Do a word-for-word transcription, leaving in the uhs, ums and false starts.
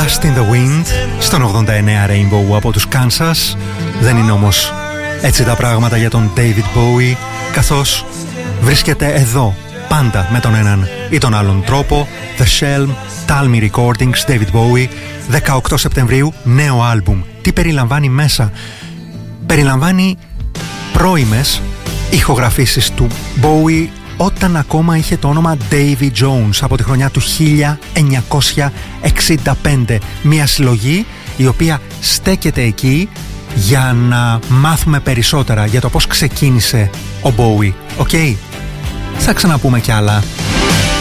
Dust in the Wind στον ογδόντα εννέα Rainbow από τους Kansas. Δεν είναι όμως έτσι τα πράγματα για τον David Bowie, καθώς βρίσκεται εδώ πάντα με τον έναν ή τον άλλον τρόπο. The Shelm, Talmy Recordings, David Bowie, δεκαοκτώ Σεπτεμβρίου, νέο άλμπουμ. Τι περιλαμβάνει μέσα? Περιλαμβάνει πρώιμες ηχογραφήσεις του Bowie όταν ακόμα είχε το όνομα Davy Jones από τη χρονιά του χίλια εννιακόσια εξήντα πέντε. Μια συλλογή η οποία στέκεται εκεί για να μάθουμε περισσότερα για το πώς ξεκίνησε ο Bowie. Οκ, okay? Θα ξαναπούμε κι άλλα.